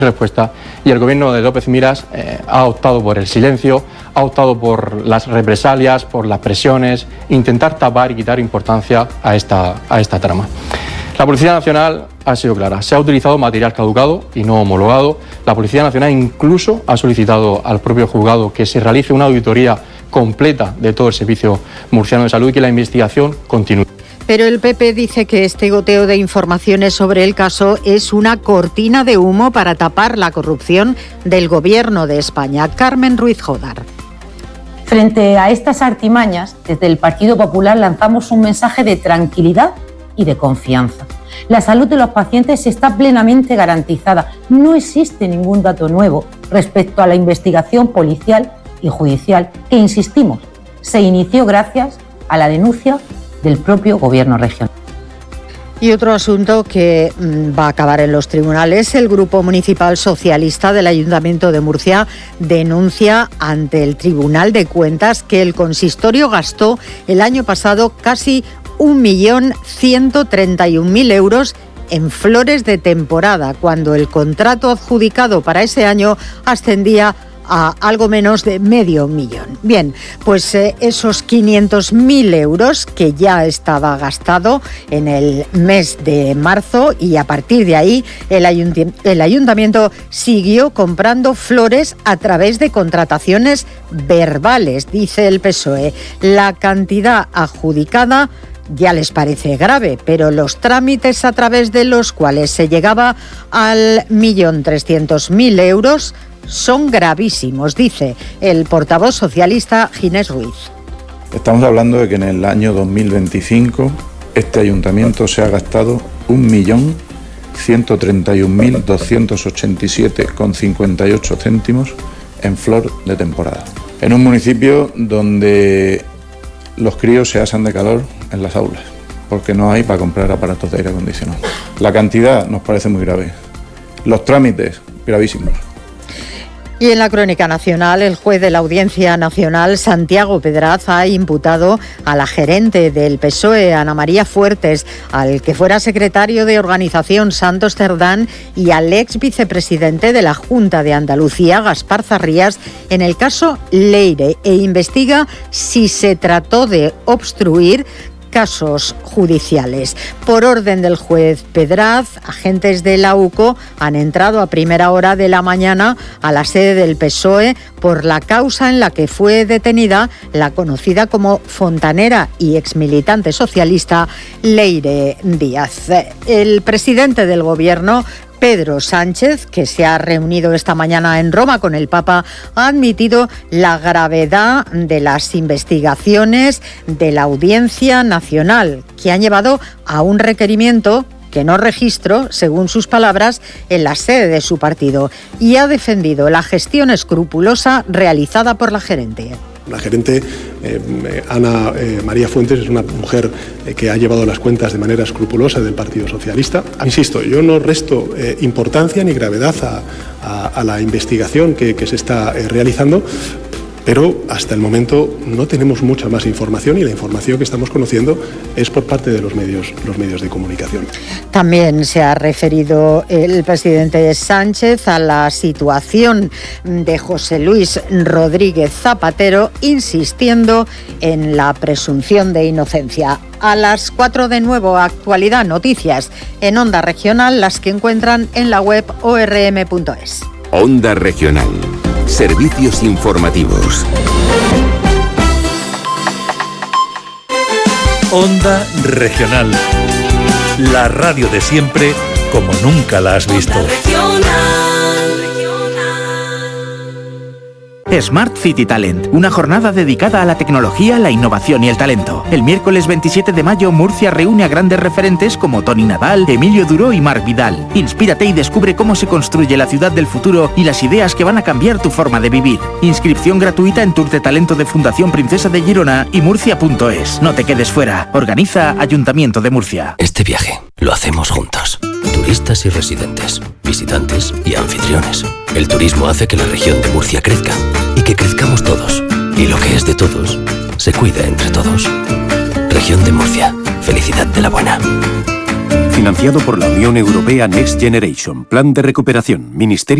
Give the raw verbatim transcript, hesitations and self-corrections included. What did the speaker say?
respuesta, y el gobierno de López Miras eh, ha optado por el silencio, ha optado por las represalias, por las presiones, intentar tapar y quitar importancia a esta, a esta trama. La Policía Nacional ha sido clara, se ha utilizado material caducado y no homologado. La Policía Nacional incluso ha solicitado al propio juzgado que se realice una auditoría completa de todo el Servicio Murciano de Salud y que la investigación continúe. Pero el P P dice que este goteo de informaciones sobre el caso es una cortina de humo para tapar la corrupción del Gobierno de España. Carmen Ruiz Jodar. Frente a estas artimañas, desde el Partido Popular lanzamos un mensaje de tranquilidad y de confianza. La salud de los pacientes está plenamente garantizada. No existe ningún dato nuevo respecto a la investigación policial y judicial que, insistimos, se inició gracias a la denuncia del propio Gobierno regional. Y otro asunto que va a acabar en los tribunales, el Grupo Municipal Socialista del Ayuntamiento de Murcia denuncia ante el Tribunal de Cuentas que el consistorio gastó el año pasado casi un millón ciento treinta y un mil euros en flores de temporada, cuando el contrato adjudicado para ese año ascendía a algo menos de medio millón. Bien, pues eh, esos quinientos mil euros que ya estaba gastado en el mes de marzo, y a partir de ahí el, ayunt- el ayuntamiento siguió comprando flores a través de contrataciones verbales, dice el P S O E. La cantidad adjudicada ya les parece grave, pero los trámites a través de los cuales se llegaba al millón trescientos mil euros son gravísimos, dice el portavoz socialista Ginés Ruiz. Estamos hablando de que en el año dos mil veinticinco este ayuntamiento se ha gastado un millón ciento treinta y un mil doscientos ochenta y siete con cincuenta y ocho céntimos en flor de temporada. En un municipio donde los críos se asan de calor en las aulas, porque no hay para comprar aparatos de aire acondicionado. La cantidad nos parece muy grave. Los trámites, gravísimos. Y en la crónica nacional, el juez de la Audiencia Nacional, Santiago Pedraz, ha imputado a la gerente del P S O E, Ana María Fuertes, al que fuera secretario de organización, Santos Cerdán, y al ex vicepresidente de la Junta de Andalucía, Gaspar Zarrías, en el caso Leire, e investiga si se trató de obstruir casos judiciales. Por orden del juez Pedraz, agentes de la U C O han entrado a primera hora de la mañana a la sede del P S O E por la causa en la que fue detenida la conocida como fontanera y exmilitante socialista Leire Díaz. El presidente del Gobierno, Pedro Sánchez, que se ha reunido esta mañana en Roma con el Papa, ha admitido la gravedad de las investigaciones de la Audiencia Nacional, que han llevado a un requerimiento que no registró, según sus palabras, en la sede de su partido, y ha defendido la gestión escrupulosa realizada por la gerente. La gerente eh, Ana eh, María Fuentes es una mujer eh, que ha llevado las cuentas de manera escrupulosa del Partido Socialista. Insisto, yo no resto eh, importancia ni gravedad a, a, a la investigación que, que se está eh, realizando, pero hasta el momento no tenemos mucha más información, y la información que estamos conociendo es por parte de los medios, los medios de comunicación. También se ha referido el presidente Sánchez a la situación de José Luis Rodríguez Zapatero, insistiendo en la presunción de inocencia. A las cuatro de nuevo, actualidad, noticias en Onda Regional, las que encuentran en la web o r m punto es. Onda Regional. Servicios informativos. Onda Regional. La radio de siempre, como nunca la has visto. Smart City Talent, una jornada dedicada a la tecnología, la innovación y el talento. El miércoles veintisiete de mayo, Murcia reúne a grandes referentes como Tony Nadal, Emilio Duró y Marc Vidal. Inspírate y descubre cómo se construye la ciudad del futuro y las ideas que van a cambiar tu forma de vivir. Inscripción gratuita en Tour de Talento de Fundación Princesa de Girona y murcia punto es. No te quedes fuera. Organiza Ayuntamiento de Murcia. Este viaje lo hacemos juntos. Turistas y residentes, visitantes y anfitriones. El turismo hace que la región de Murcia crezca y que crezcamos todos. Y lo que es de todos, se cuida entre todos. Región de Murcia. Felicidad de la buena. Financiado por la Unión Europea Next Generation. Plan de recuperación. Ministerio